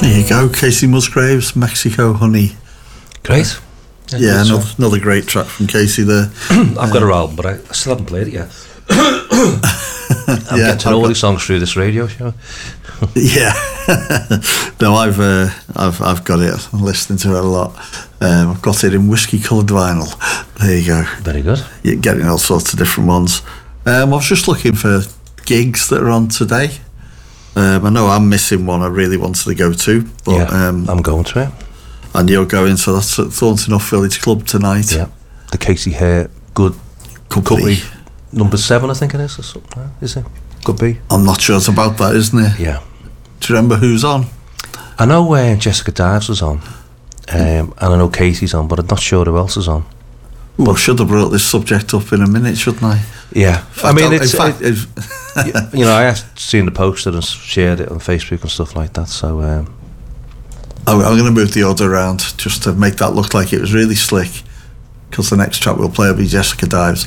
There you go, Casey Musgraves, Mexico Honey. Great. Yeah, another great track from Casey there. I've got her album, but I still haven't played it yet. I'm getting to know all these songs through this radio show. Yeah. No, I've got it. I'm listening to it a lot. I've got it in whiskey coloured vinyl. There you go. Very good. You're getting all sorts of different ones. I was just looking for gigs that are on today. I know I'm missing one I really wanted to go to, but yeah, I'm going to it. And you're going, so that's at Thornton Off Village Club tonight. Yeah, the Casey Hare Good Company number 7, I think it is, or something. Is it? Could be. I'm not sure it's about that, isn't it? Yeah. Do you remember who's on? I know Jessica Dives was on, and I know Casey's on, but I'm not sure who else is on. Well, should have brought this subject up in a minute, shouldn't I? Yeah, I mean, you know, I have seen the poster and shared it on Facebook and stuff like that. So I'm going to move the order around just to make that look like it was really slick, because the next track we'll play will be Jessica Dives.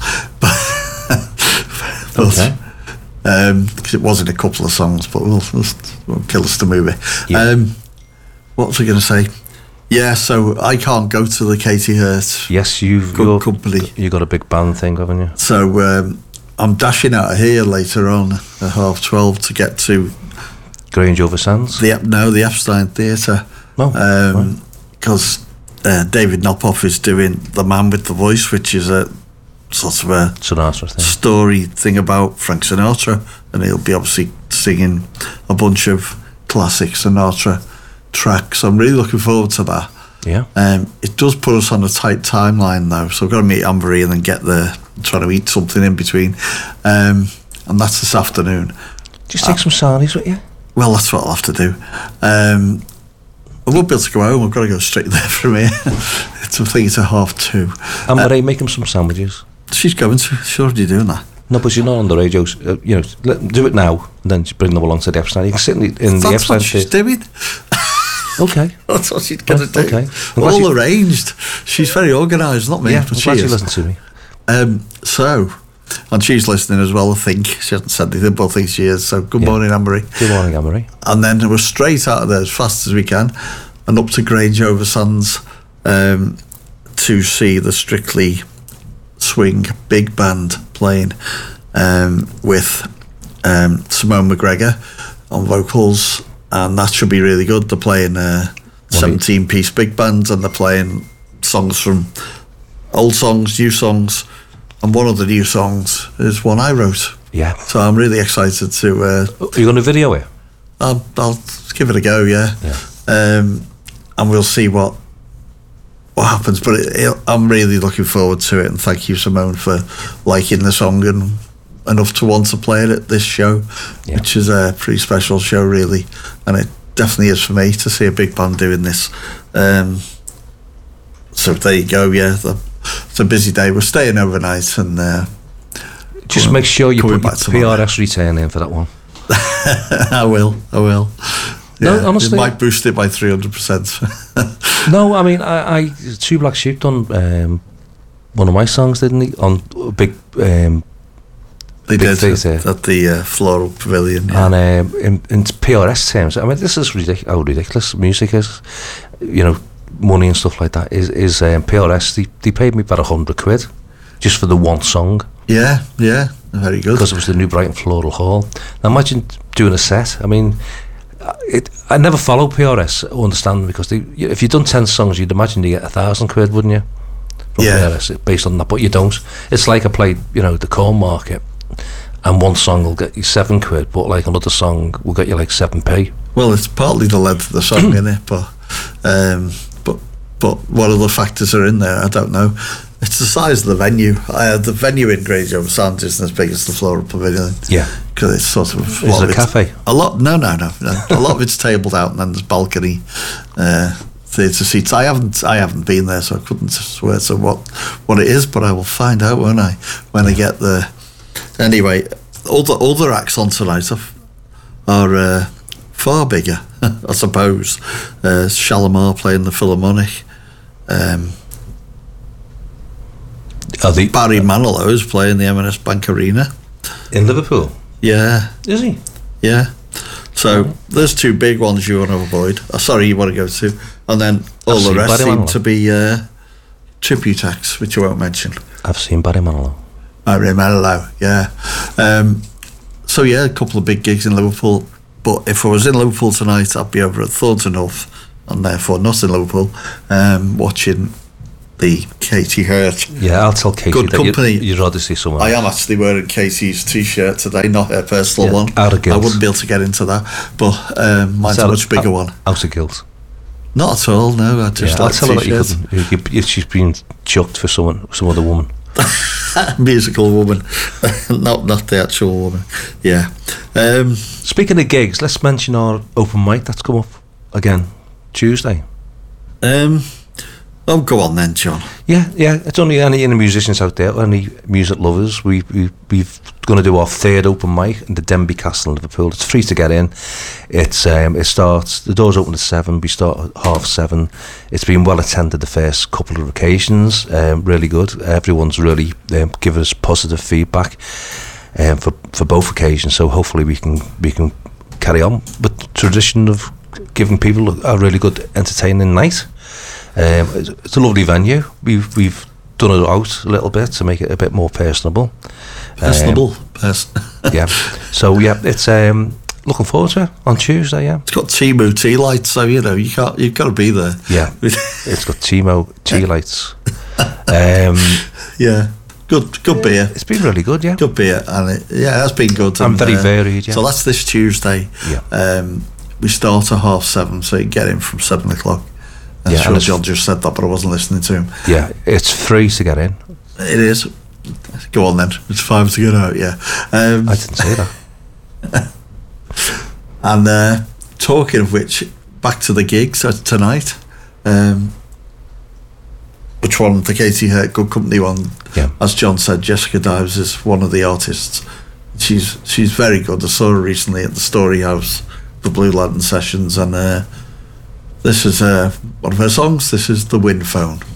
Okay. Because it was in a couple of songs, but we'll kill us the movie. Yeah. What was I going to say? Yeah, so I can't go to the Katie Hurt. Yes, company. You got a big band thing, haven't you? So I'm dashing out of here later on at 12:30 to get to Grange over Sands. The Epstein Theatre. Oh, because David Knophoff is doing The Man with the Voice, which is a sort of a Sinatra thing. Story thing about Frank Sinatra, and he'll be obviously singing a bunch of classic Sinatra tracks. I'm really looking forward to that. Yeah. It does put us on a tight timeline though, so I've got to meet Anne-Marie and then get there, try to eat something in between, and that's this afternoon. Just take some sarnies with you. Well, that's what I'll have to do. I won't be able to go home. I've got to go straight there from here. I think it's 2:30. Anne-Marie, make him some sandwiches. She's going to. She's already doing that. No, but she's not on the radio. You know, do it now, and then bring them along to the Epstein. You can sit in the Epstein. That's what she's doing. Okay. That's what she's going to do. Okay. All arranged. She's very organised, not me. Yeah, but I'm glad she listens to me. And she's listening as well, I think. She hasn't said anything, but I think she is. So good morning, Anne-Marie. Good morning, Anne-Marie. And then we're straight out of there as fast as we can and up to Grange over Sands to see the Strictly Swing Big Band playing with Simone McGregor on vocals, and that should be really good. They're playing 17-piece big band, and they're playing songs from old songs, new songs, and one of the new songs is one I wrote. Yeah. So I'm really excited to... Are you going to video it? I'll give it a go, yeah. And we'll see what happens, but I'm really looking forward to it, and thank you, Simone, for liking the song and enough to want to play it at this show, which is a pretty special show, really, and it definitely is for me to see a big band doing this. So there you go. Yeah, it's a busy day. We're staying overnight, and just make sure you put your PRS return in for that one. I will. Yeah, no, honestly, it might boost it by 300%. No, I mean, I Two Black Sheep done one of my songs, didn't he? On big. They did at the Floral Pavilion, yeah. And in PRS terms, I mean, this is how ridiculous music is. You know, money and stuff like that is PRS. They paid me about £100 just for the one song. Yeah, very good. Because it was the New Brighton Floral Hall. Now imagine doing a set. I mean, I never follow PRS. I understand, because if you'd done 10 songs, you'd imagine you get £1,000, wouldn't you? From PRS, based on that, but you don't. It's like I played, the Corn Market, and one song will get you £7, but like another song will get you like 7p. Well, it's partly the length of the song, innit? But what other factors are in there? I don't know. It's the size of the venue. The venue in Grange over Sands isn't as big as the Floral Pavilion. Yeah, because it's sort of. Is it a cafe? No. A lot of it's tabled out, and then there's balcony theatre seats. I haven't been there, so I couldn't swear to what it is, but I will find out, won't I, when I get there. Anyway, other acts on tonight are far bigger, I suppose. Shalimar playing the Philharmonic. Barry Manilow is playing the M&S Bank Arena in Liverpool. Yeah, is he? Yeah. So there's two big ones you want to avoid. You want to go to, and then all the rest seem to be tribute acts, which I won't mention. I've seen Barry Manilow. Barry Manilow, yeah. So yeah, a couple of big gigs in Liverpool. But if I was in Liverpool tonight, I'd be over at Thornton North, and therefore not in Liverpool, watching the Katie Hurt. Yeah, I'll tell Katie Good that company. You'd rather see someone. I am actually wearing Katie's t-shirt today, not her personal one. Out of guilt. I wouldn't be able to get into that, but mine's a much bigger one. Out of guilt. Not at all, no. I just I'll like tell her t-shirts. that she's been chucked for some other woman. Musical woman, not the actual woman. Yeah. Speaking of gigs, let's mention our open mic that's come up again Tuesday. Oh, go on then, John. Yeah. It's only any musicians out there, any music lovers. We've going to do our third open mic in the Denby Castle in Liverpool. It's free to get in. It starts. The doors open at 7. We start at 7:30. It's been well attended the first couple of occasions. Really good. Everyone's really given us positive feedback for both occasions. So hopefully we can carry on with the tradition of giving people a really good entertaining night. It's a lovely venue. We've done it out a little bit to make it a bit more personable. Yeah. So yeah, it's looking forward to it on Tuesday. Yeah, it's got Timo tea lights, so you've got to be there. Yeah, it's got Timo tea lights. Yeah, good beer. It's been really good. Yeah, good beer, and it has been good. And very varied. Yeah. So that's this Tuesday. Yeah. We start at 7:30, so you can get in from 7 o'clock. I'm sure John just said that, but I wasn't listening to him. Yeah, it's free to get in. It is. Go on then. It's 5 to get out. Yeah. I didn't say that. And talking of which, back to the gigs tonight. Which one? The Katie Hurt Good Company one. Yeah. As John said, Jessica Dives is one of the artists. She's very good. I saw her recently at the Story House, the Blue Lantern Sessions, and this is one of her songs. This is The Wind Phone.